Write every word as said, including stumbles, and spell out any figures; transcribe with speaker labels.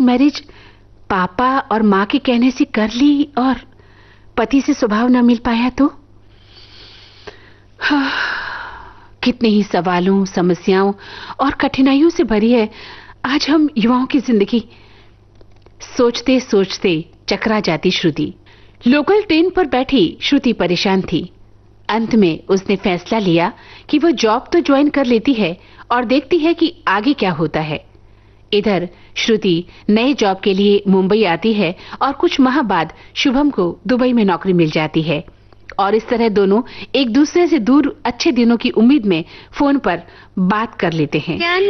Speaker 1: Marriage पापा और माँ के कहने से कर ली और पति से स्वभाव न मिल पाया तो? हाँ, कितने ही सवालों, समस्याओं और कठिनाइयों से भरी है आज हम युवाओं की जिंदगी। सोचते सोचते चकरा जाती श्रुति। लोकल ट्रेन पर बैठी श्रुति परेशान थी। अंत में उसने फैसला लिया कि वो जॉब तो ज्वाइन कर लेती है और देखती है कि आगे क्या होता है। इधर श्रुति नए जॉब के लिए मुंबई आती है और कुछ माह बाद शुभम को दुबई में नौकरी मिल जाती है और इस तरह दोनों एक दूसरे से दूर अच्छे दिनों की उम्मीद में फोन पर बात कर लेते हैं।